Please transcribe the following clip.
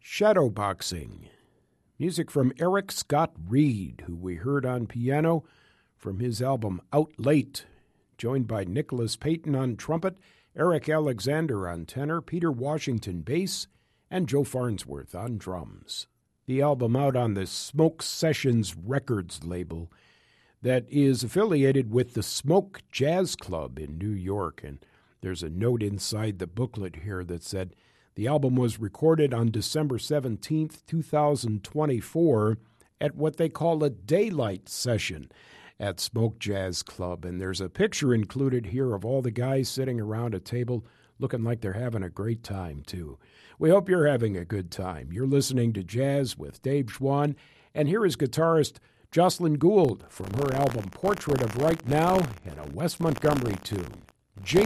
Shadowboxing. Music from Eric Scott Reed, who we heard on piano from his album Out Late, joined by Nicholas Payton on trumpet, Eric Alexander on tenor, Peter Washington bass, and Joe Farnsworth on drums. The album out on the Smoke Sessions Records label that is affiliated with the Smoke Jazz Club in New York. And there's a note inside the booklet here that said, the album was recorded on December 17th, 2024 at what they call a daylight session at Smoke Jazz Club. And there's a picture included here of all the guys sitting around a table looking like they're having a great time, too. We hope you're having a good time. You're listening to Jazz with Dave Schwann, and here is guitarist Jocelyn Gould from her album Portrait of Right Now and a Wes Montgomery tune,